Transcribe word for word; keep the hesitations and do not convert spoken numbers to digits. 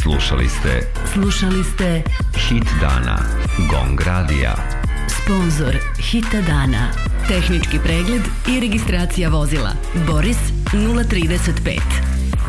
Slušali ste Slušali ste Hit dana Gong radija. Sponzor Hita dana. Tehnički pregled i registracija vozila Boris nula trideset pet.